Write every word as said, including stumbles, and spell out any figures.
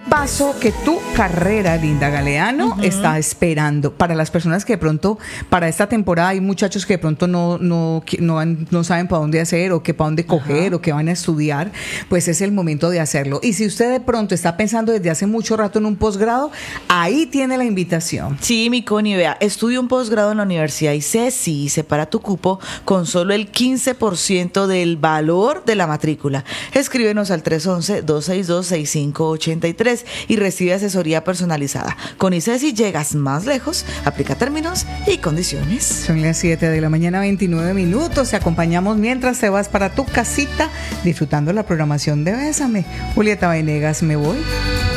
paso que tu carrera, Linda Galeano, uh-huh. está esperando. Para las personas que de pronto, para esta temporada, hay muchachos que de pronto no, no, no, no saben para dónde hacer o que para dónde coger uh-huh. o que van a estudiar, pues es el momento de hacerlo. Y si usted de pronto está pensando desde hace mucho rato en un posgrado, ahí tiene la invitación. Sí, mi Connie, vea, estudia un posgrado en la Universidad I C E S y separa tu cupo con solo el quince por ciento del valor de la matrícula. Escríbenos al tres once, dos seis dos, seis cinco ocho tres y recibe asesoría personalizada. Con I C E S I llegas más lejos, aplica términos y condiciones. Son las siete de la mañana, veintinueve minutos. Te acompañamos mientras te vas para tu casita disfrutando la programación de Bésame. Julieta Venegas, me voy.